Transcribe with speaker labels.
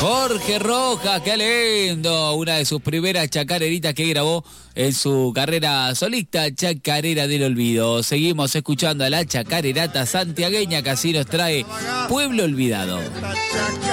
Speaker 1: Jorge Rojas, qué lindo. Una de sus primeras chacareritas que grabó en su carrera solista, Chacarera del Olvido. Seguimos escuchando a la chacarerata santiagueña que así nos trae Pueblo Olvidado.